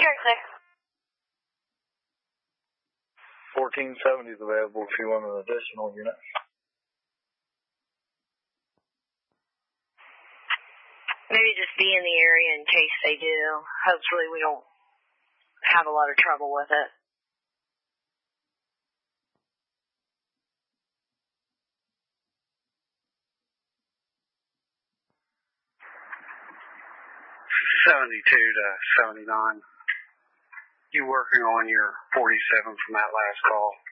You're clear. 1470 is available if you want an additional unit. Maybe just be in the area in case they do. Hopefully we don't have a lot of trouble with it. (72 to 79). You working on your 47 from that last call?